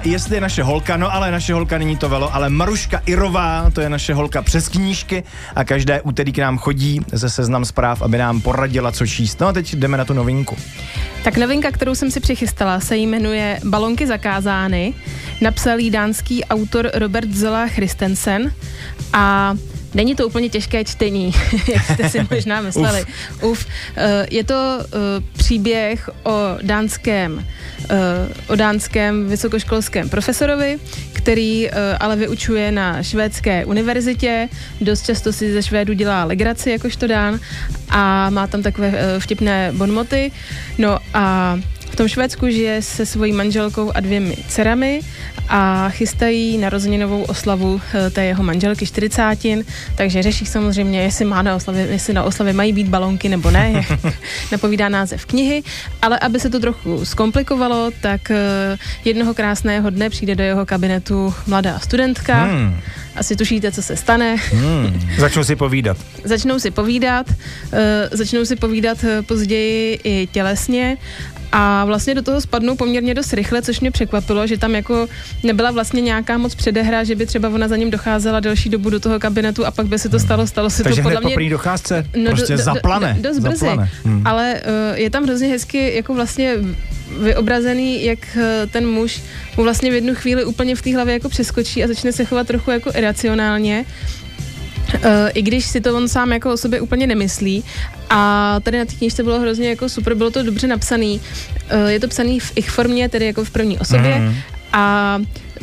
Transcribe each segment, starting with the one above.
Jestli je naše holka, no ale naše holka není to Velo, ale Maruška Irová, to je naše holka přes knížky a každé úterý k nám chodí ze Seznam Zpráv, aby nám poradila, co číst. No a teď jdeme na tu novinku. Tak novinka, kterou jsem si přichystala, se jmenuje Balonky zakázány. Napsal jí dánský autor Robert Zola Christensen a není to úplně těžké čtení, jak jste si možná mysleli. Je to příběh o dánském vysokoškolském profesorovi, který ale vyučuje na švédské univerzitě. Dost často si ze Švédů dělá legraci, jakožto Dán, a má tam takové vtipné bonmoty. No a v tom Švédsku žije se svojí manželkou a 2 dcerami a chystají narozeninovou oslavu té jeho manželky 40, takže řeší samozřejmě, jestli na oslavě mají být balonky nebo ne, jak napovídá název knihy, ale aby se to trochu zkomplikovalo, tak jednoho krásného dne přijde do jeho kabinetu mladá studentka. Asi tušíte, co se stane. Začnou si povídat později i tělesně a vlastně do toho spadnou poměrně dost rychle, což mě překvapilo, že tam jako nebyla vlastně nějaká moc předehra, že by třeba ona za ním docházela delší dobu do toho kabinetu a pak by se to stalo se takže to podle mě... po první docházce prostě zaplane. Dost brzy, ale je tam hrozně hezky jako vlastně vyobrazený, jak ten muž mu vlastně v jednu chvíli úplně v té hlavě jako přeskočí a začne se chovat trochu jako iracionálně, i když si to on sám jako o sobě úplně nemyslí. A tady na té knížce bylo hrozně jako super, bylo to dobře napsaný. Je to psaný v ich formě, tedy jako v první osobě. A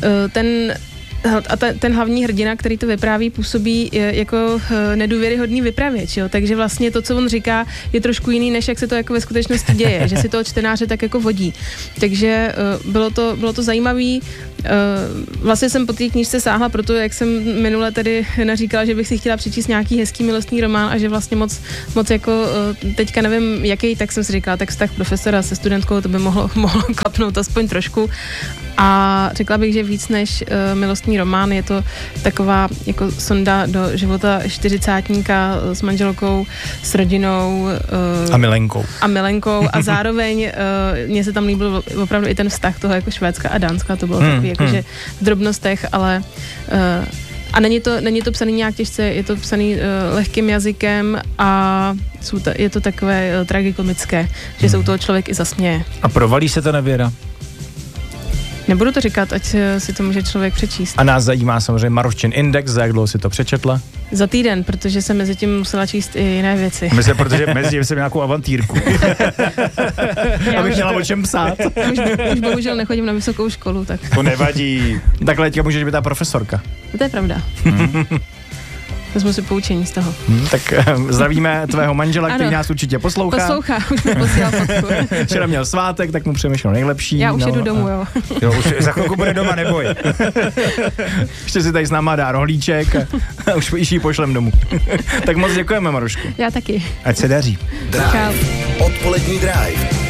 ten hlavní hrdina, který to vypráví, působí jako nedůvěryhodný vypravěč, jo? Takže vlastně to, co on říká, je trošku jiný, než jak se to jako ve skutečnosti děje, že si toho čtenáře tak jako vodí. Takže bylo to zajímavý. Vlastně jsem po té knížce sáhla, proto jak jsem minule tedy naříkala, že bych si chtěla přečíst nějaký hezký milostný román a že vlastně moc jako teďka nevím jaký, tak jsem si říkala, tak vztah profesora se studentkou, to by mohlo klapnout aspoň trošku. A řekla bych, že víc než milostný román, je to taková jako sonda do života 40-tníka s manželkou, s rodinou. A milenkou. A zároveň mně se tam líbil opravdu i ten vztah toho jako Švédska a Dánska, to bylo takový jakože v drobnostech, ale a není to psaný nějak těžce, je to psaný lehkým jazykem a je to takové tragikomické, že se u toho člověk i zasměje. A provalí se to nevěra? Nebudu to říkat, ať si to může člověk přečíst. A nás zajímá samozřejmě Maruščin index, za jak dlouho si to přečetla? Za týden, protože jsem mezi tím musela číst i jiné věci. Protože mezi tím jsem nějakou avantýrku. Abych měla o čem psát. Už bohužel nechodím na vysokou školu, tak. To nevadí. Takhle teďka můžeš být ta profesorka. To je pravda. Vezmu si poučení z toho. Tak zdravíme tvého manžela, který nás určitě poslouchá, už mi posílal fotku. Včera měl svátek, tak mu přemýšlel nejlepší. Já už jedu domů, jo. Už za chvilku bude doma, neboj. Ještě si tady s náma dá rohlíček a už ji pošlem domů. Tak moc děkujeme, Marušku. Já taky. Ať se daří. Drive. Odpolední Drive.